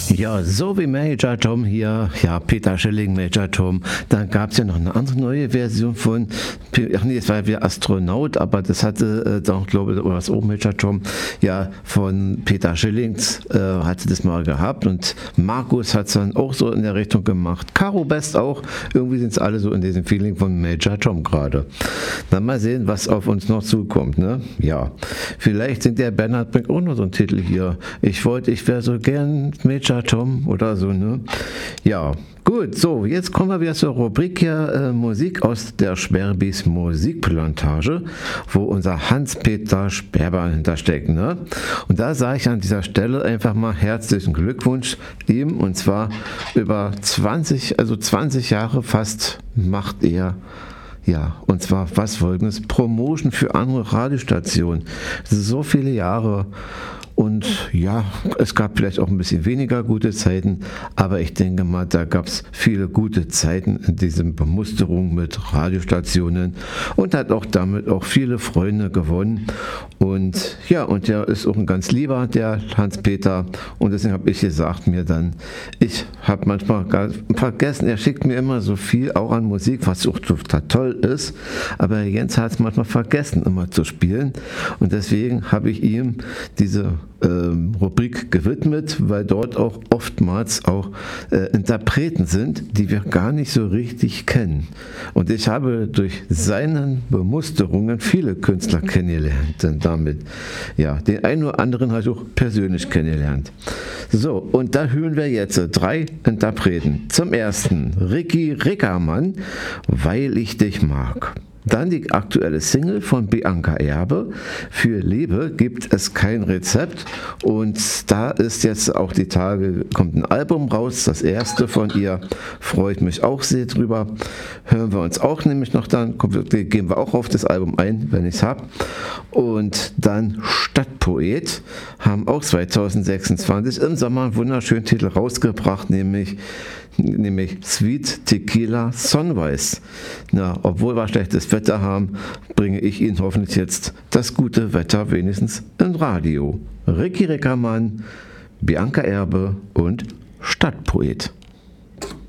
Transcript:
Ja, so wie Major Tom hier, ja, Peter Schilling, Major Tom. Dann gab es ja noch eine andere neue Version von, ach nee, es war ja wieder Astronaut, aber das hatte doch, glaube ich, oder was auch Major Tom, ja, von Peter Schillings hatte das mal gehabt und Markus hat es dann auch so in der Richtung gemacht. Caro Best auch, irgendwie sind es alle so in diesem Feeling von Major Tom gerade. Dann mal sehen, was auf uns noch zukommt, ne? Ja, vielleicht singt der Bernhard Brink auch noch so einen Titel hier. Ich wäre so gern Major Tom oder so, ne? Ja, gut, so, jetzt kommen wir wieder zur Rubrik hier, Musik aus der Sperrbis Musikplantage, wo unser Hans-Peter Sperber hintersteckt, ne? Und da sage ich an dieser Stelle einfach mal herzlichen Glückwunsch ihm, und zwar über 20 Jahre fast macht er. Ja, und zwar was Folgendes: Promotion für andere Radiostationen. So viele Jahre. Und ja, es gab vielleicht auch ein bisschen weniger gute Zeiten, aber ich denke mal, da gab es viele gute Zeiten in diesem Bemusterung mit Radiostationen und hat auch damit auch viele Freunde gewonnen. Und ja, und der ist auch ein ganz lieber, der Hans-Peter. Und deswegen habe ich gesagt ich habe manchmal gar vergessen, er schickt mir immer so viel auch an Musik, was auch total toll ist. Aber Jens hat es manchmal vergessen, immer zu spielen. Und deswegen habe ich ihm diese Rubrik gewidmet, weil dort auch oftmals auch Interpreten sind, die wir gar nicht so richtig kennen. Und ich habe durch seine Bemusterungen viele Künstler kennengelernt. Und damit, ja, den einen oder anderen habe ich auch persönlich kennengelernt. So, und da hören wir jetzt 3 Interpreten. Zum ersten Ricky Rickermann, Weil ich dich mag. Dann die aktuelle Single von Bianca Erbe, Für Liebe gibt es kein Rezept. Und da ist jetzt auch die Tage, kommt ein Album raus, das erste von ihr, freut mich auch sehr drüber. Hören wir uns auch nämlich noch dann, gehen wir auch auf das Album ein, wenn ich es habe. Und dann Stadtpoet, haben auch 2026 im Sommer einen wunderschönen Titel rausgebracht, nämlich Sweet Tequila Sunrise. Na, obwohl wir schlechtes Wetter haben, bringe ich Ihnen hoffentlich jetzt das gute Wetter wenigstens im Radio. Ricky Rickermann, Bianca Erbe und Stadtpoet.